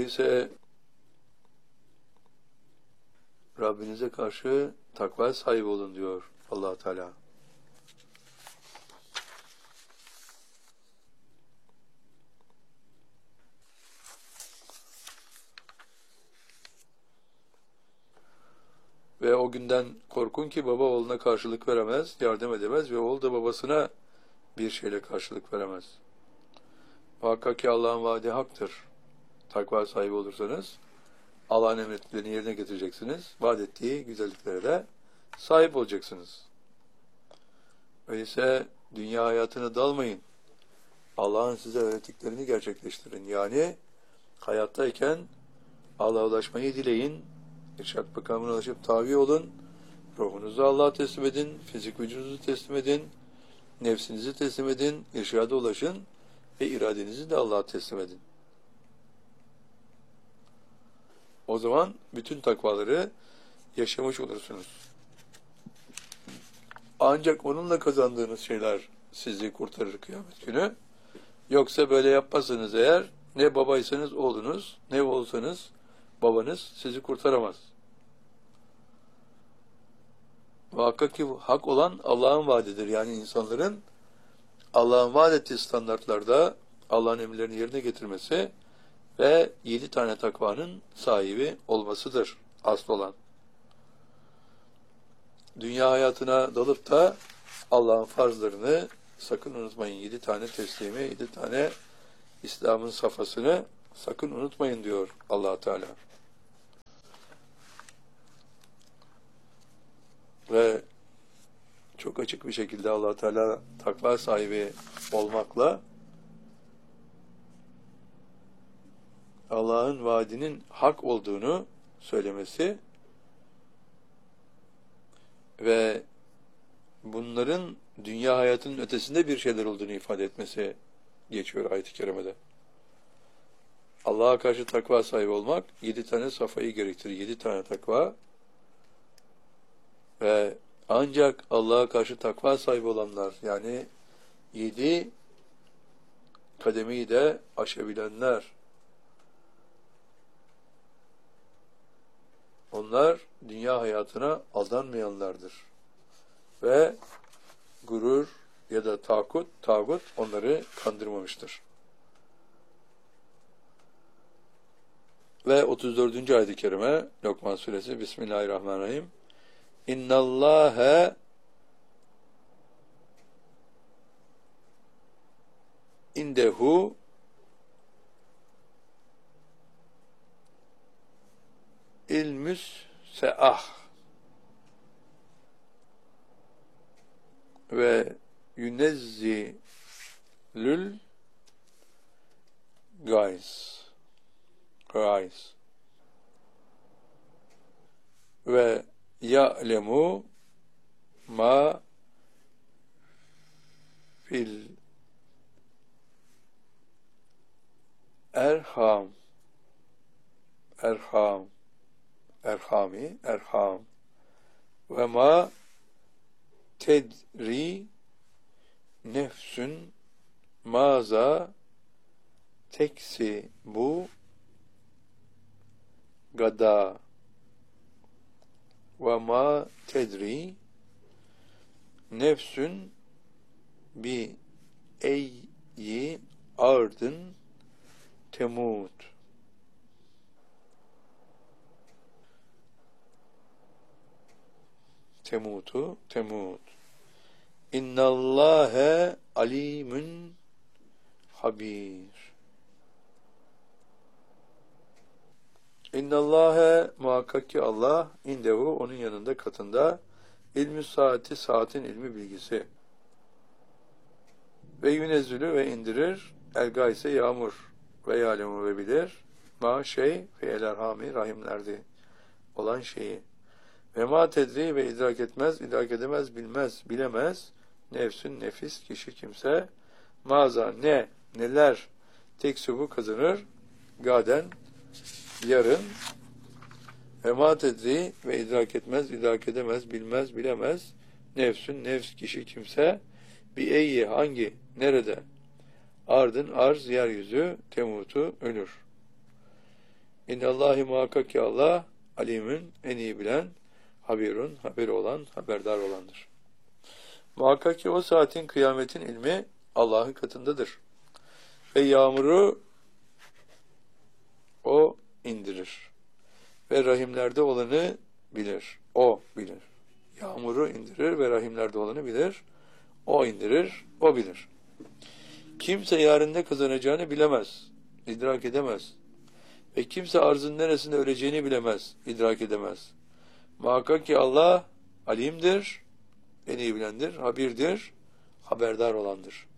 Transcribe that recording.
Öyleyse Rabbinize karşı takva sahibi olun diyor Allah Teala. Ve o günden korkun ki baba oğluna karşılık veremez, yardım edemez ve oğul da babasına bir şeyle karşılık veremez. Muhakkak ki Allah'ın vaadi haktır. Takva sahibi olursanız Allah'ın emrettiklerini yerine getireceksiniz. Vaat ettiği güzelliklere de sahip olacaksınız. Öyleyse dünya hayatına dalmayın. Allah'ın size öğrettiklerini gerçekleştirin. Yani hayattayken Allah'a ulaşmayı dileyin. İrşad makamına ulaşıp tabi olun. Ruhunuzu Allah'a teslim edin. Fizik vücudunuzu teslim edin. Nefsinizi teslim edin. İrşada ulaşın. Ve iradenizi de Allah'a teslim edin. O zaman bütün takvaları yaşamış olursunuz. Ancak onunla kazandığınız şeyler sizi kurtarır kıyamet günü. Yoksa böyle yapmazsanız eğer ne babaysanız oğlunuz, ne oğulsanız babanız sizi kurtaramaz. Muhakkak ki hak olan Allah'ın vaadidir. Yani insanların Allah'ın vaad ettiği standartlarda Allah'ın emirlerini yerine getirmesi ve 7 tane takvanın sahibi olmasıdır asıl olan. Dünya hayatına dalıp da Allah'ın farzlarını sakın unutmayın. 7 tane teslimi, 7 tane İslam'ın safhasını sakın unutmayın diyor Allah Teala. Ve çok açık bir şekilde Allah Teala takva sahibi olmakla Allah'ın vaadinin hak olduğunu söylemesi ve bunların dünya hayatının ötesinde bir şeyler olduğunu ifade etmesi geçiyor ayet-i kerimede. Allah'a karşı takva sahibi olmak 7 tane safhayı gerektirir. 7 tane takva ve ancak Allah'a karşı takva sahibi olanlar, yani 7 kademeyi de aşabilenler, onlar dünya hayatına aldanmayanlardır. Ve gurur ya da tağut onları kandırmamıştır. Ve 34. ayet-i kerime Lokman suresi Bismillahirrahmanirrahim. İnnallâhe indehu ilmüs se'ah ve yünezzilül gayz ve ya'lemu ma fil erham ve ma tedri nefsün maza teksi bu gada ve ma tedri nefsün bi eyyi ardın temut. Temut. İnnallâhe alimün habir. İnnallâhe muhakkak ki Allah indehu onun yanında katında ilmü saati saatin ilmi bilgisi ve yünezzülü ve indirir elga ise yağmur ve yâlemu ve bilir ma şey ve elerhami rahimlerdi olan şeyi ve ma tedri ve idrak etmez, idrak edemez, bilmez, bilemez nefsün nefis kişi kimse maza neler teksubu kazanır gaden yarın ve ma tedri ve idrak etmez, idrak edemez, bilmez, bilemez nefsün nefs kişi kimse bir eyyi hangi nerede ardın arz yeryüzü temutu ölür. İnnallâhi muhakkak ki Allah alimin en iyi bilen, habirun haberi olan, haberdar olandır. Muhakkak ki o saatin kıyametin ilmi Allah'ın katındadır. Ve yağmuru o indirir. Ve rahimlerde olanı bilir. O bilir. Yağmuru indirir ve rahimlerde olanı bilir. O indirir, o bilir. Kimse yarın ne kazanacağını bilemez, idrak edemez. Ve kimse arzın neresinde öleceğini bilemez, idrak edemez. Muhakkak ki Allah alimdir, en iyi bilendir, habirdir, haberdar olandır.